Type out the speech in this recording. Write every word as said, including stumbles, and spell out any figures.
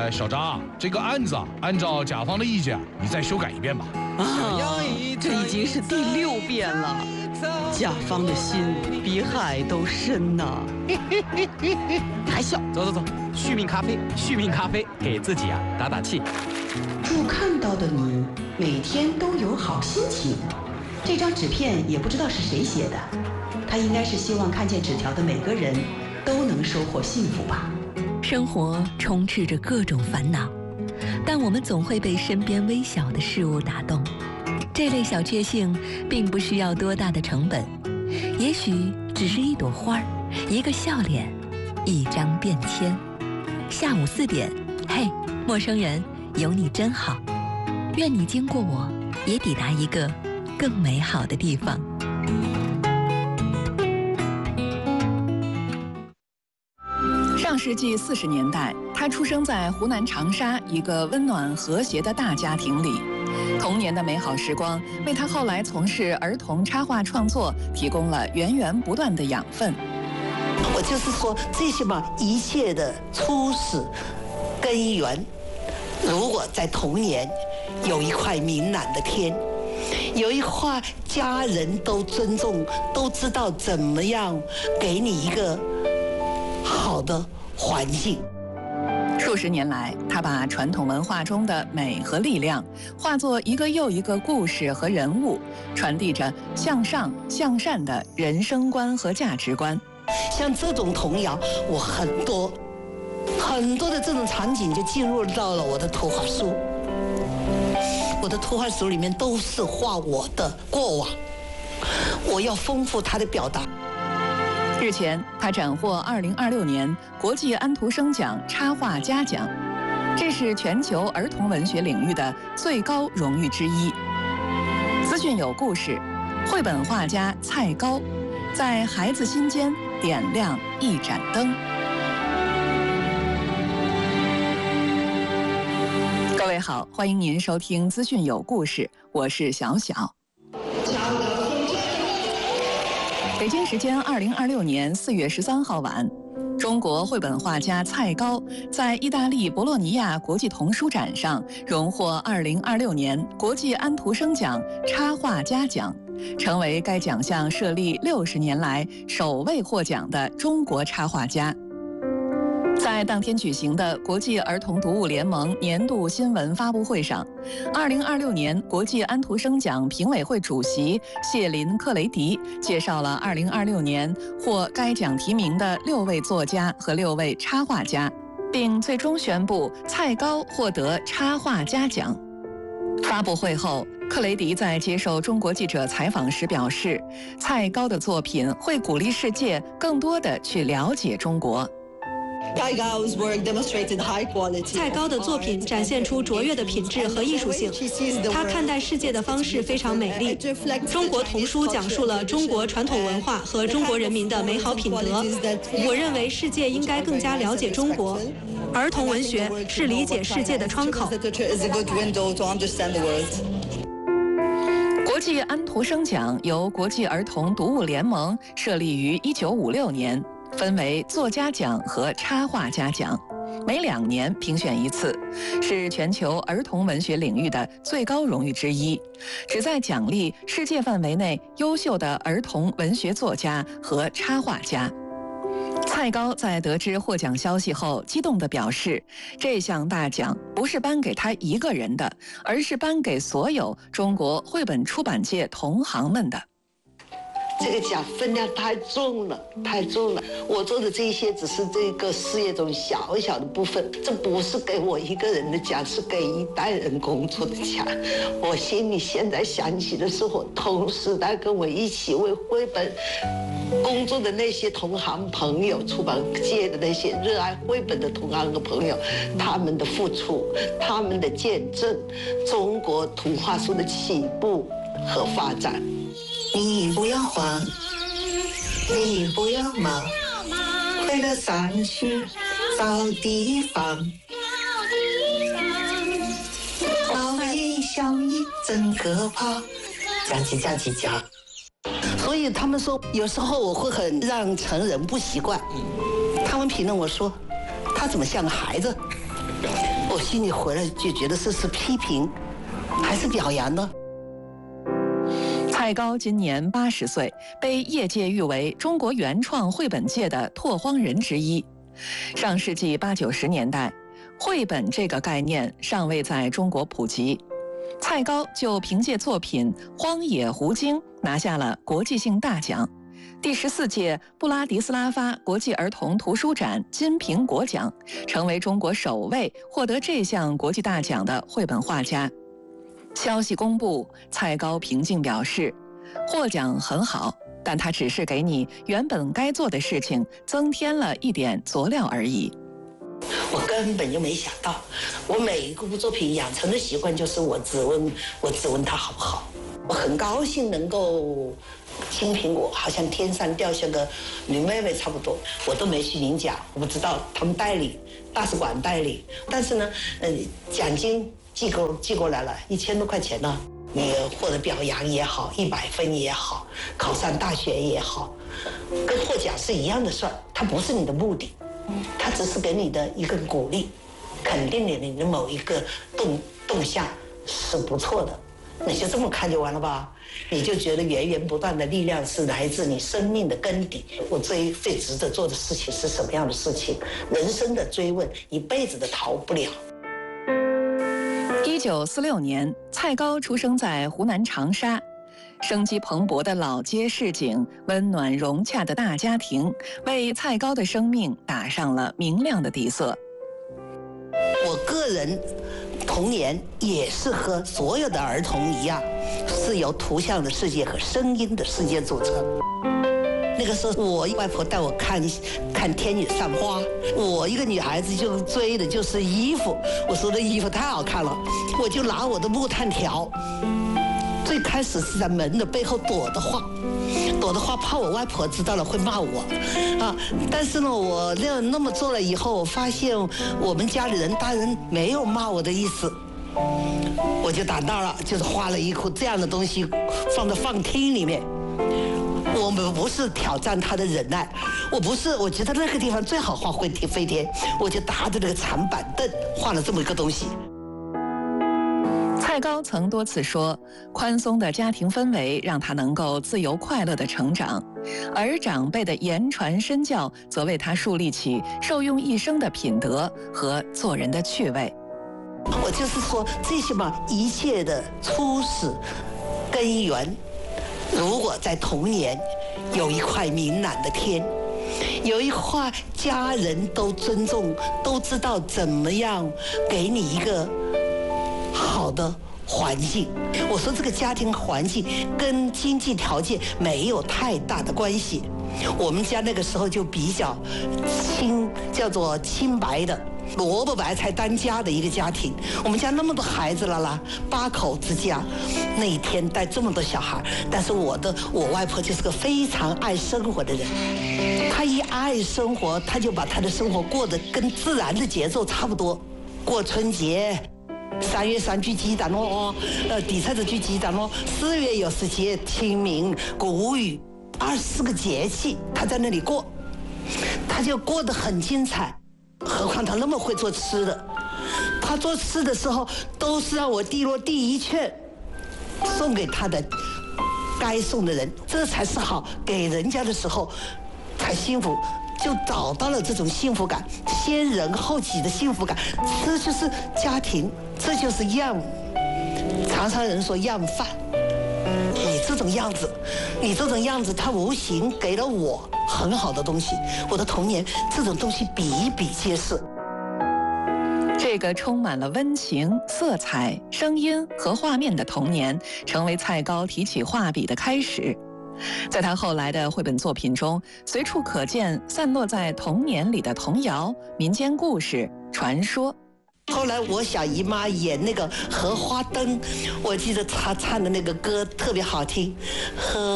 呃，小张，这个案子啊，按照甲方的意见，你再修改一遍吧。 啊，这已经是第六遍了，甲方的心比海都深呐。你还笑？ 走走走，续命咖啡，续命咖啡，给自己啊打打气。 祝看到的你每天都有好心情。这张纸片也不知道是谁写的，他应该是希望看见纸条的每个人都能收获幸福吧。 生活充斥着各种烦恼，但我们总会被身边微小的事物打动。这类小确幸并不需要多大的成本，也许只是一朵花，一个笑脸，一张便签。下午四点，嘿，陌生人，有你真好。愿你经过我，也抵达一个更美好的地方。 上世纪四十年代，他出生在湖南长沙一个温暖和谐的大家庭里。童年的美好时光为他后来从事儿童插画创作提供了源源不断的养分。 我就是说，这些嘛，一切的初始根源，如果在童年有一块明朗的天，有一块家人都尊重，都知道怎么样给你一个好的环境。 数十年来，他把传统文化中的美和力量化作一个又一个故事和人物，传递着向上向善的人生观和价值观。 像这种童谣，我很多很多的这种场景就进入到了我的图画书。我的图画书里面都是画我的过往，我要丰富它的表达。 日前，他斩获二零二六年国际安徒生奖插画家奖，这是全球儿童文学领域的最高荣誉之一。资讯有故事，绘本画家蔡高，在孩子心间点亮一盏灯。各位好，欢迎您收听资讯有故事，我是小小。北京时间二零二六年四月十三号晚，中国绘本画家蔡高在意大利博洛尼亚国际童书展上荣获二零二六年国际安徒生奖插画家奖，成为该奖项设立六十年来首位获奖的中国插画家。在当天举行的国际儿童读物联盟年度新闻发布会上，二零二六年国际安徒生奖评委会主席谢林克雷迪介绍了二零二六年获该奖提名的六位作家和六位插画家，并最终宣布蔡高获得插画家奖。发布会后，克雷迪在接受中国记者采访时表示，蔡高的作品会鼓励世界更多地去了解中国。 蔡高的作品展现出卓越的品质和艺术性，他看待世界的方式非常美丽。中国童书讲述了中国传统文化和中国人民的美好品德。我认为世界应该更加了解中国，儿童文学是理解世界的窗口。 国际安徒生奖由国际儿童读物联盟设立于一九五六年。分为作家奖和插画家奖，每两年评选一次，是全球儿童文学领域的最高荣誉之一，旨在奖励世界范围内优秀的儿童文学作家和插画家。蔡高在得知获奖消息后，激动地表示，这项大奖不是颁给他一个人的，而是颁给所有中国绘本出版界同行们的。 这个奖分量太重了，太重了。我做的这些只是这个事业中小小的部分，这不是给我一个人的奖，是给一代人工作的奖。我心里现在想起的是我同时代跟我一起为绘本工作的那些同行朋友，出版界的那些热爱绘本的同行和朋友，他们的付出，他们的见证，中国图画书的起步和发展。 你不要慌，你不要忙，快乐上去找地方，老鹰小鹰真可怕，讲起讲起讲。 所以他们说，有时候我会很让成人不习惯。他们评论我说，他怎么像个孩子？ 我心里回来就觉得这是批评还是表扬呢？ 蔡高今年八十岁，被业界誉为中国原创绘本界的拓荒人之一。上世纪八九十年代，绘本这个概念尚未在中国普及，蔡高就凭借作品《荒野狐精》拿下了国际性大奖。第十四届布拉迪斯拉发国际儿童图书展金苹果奖，成为中国首位获得这项国际大奖的绘本画家。消息公布，蔡高平静表示，获奖很好，但他只是给你原本该做的事情增添了一点佐料而已。 我根本就没想到，我每一部作品养成的习惯就是我只问我只问他好不好。我很高兴能够金苹果好像天上掉下个女妹妹差不多，我都没去领奖，我不知道他们代理大使馆代理，但是呢，呃，奖金寄过寄过来了，一千多块钱呢。你获得表扬也好，一百分也好，考上大学也好，跟获奖是一样的事儿，它不是你的目的，它只是给你的一个鼓励，肯定你的某一个动动向是不错的，你就这么看就完了吧？你就觉得源源不断的力量是来自你生命的根底。我最最值得做的事情是什么样的事情？人生的追问，一辈子的逃不了。 一九四六年，蔡高出生在湖南长沙，生机蓬勃的老街市井，温暖融洽的大家庭，为蔡高的生命打上了明亮的底色。 我个人童年也是和所有的儿童一样，是由图像的世界和声音的世界组成。那个时候，我外婆带我看看天女散花，我一个女孩子就追的就是衣服。我说的衣服太好看了，我就拿我的木炭条，最开始是在门的背后躲的话，躲的话怕我外婆知道了会骂我，啊！但是呢，我那那么做了以后，我发现我们家里人大人没有骂我的意思。我就胆大了，就是画了一幅这样的东西放在放厅里面。我们不是挑战他的忍耐，我不是，我觉得那个地方最好画飞天飞天，我就搭着那个长板凳画了这么一个东西。 蔡高曾多次说，宽松的家庭氛围让他能够自由快乐地成长，而长辈的言传身教则为他树立起受用一生的品德和做人的趣味。 我就是说，这些嘛，一切的初始根源，如果在童年有一块明朗的天，有一块家人都尊重，都知道怎么样给你一个好的环境。我说这个家庭环境跟经济条件没有太大的关系。我们家那个时候就比较清，叫做清白的。萝卜白菜当家的一个家庭，我们家那么多孩子了啦，八口之家，那一天带这么多小孩，但是我的我外婆就是个非常爱生活的人，她一爱生活，她就把她的生活过得跟自然的节奏差不多，过春节。三月三聚鸡蛋咯，呃，第七日聚鸡蛋咯，四月又是节清明、谷雨，二十四个节气，她在那里过，她就过得很精彩。何况他那么会做吃的，他做吃的时候都是让我递落第一券送给他的该送的人，这才是好，给人家的时候才幸福，就找到了这种幸福感，先人后己的幸福感，这就是家庭，这就是样。常常人说样饭，你这种样子，你这种样子，它无形给了我很好的东西。我的童年这种东西比比皆是。 这个充满了温情、色彩、声音和画面的童年，成为蔡高提起画笔的开始。在他后来的绘本作品中，随处可见散落在童年里的童谣、民间故事、传说。 后来我小姨妈演那个荷花灯，我记得她唱的那个歌特别好听，荷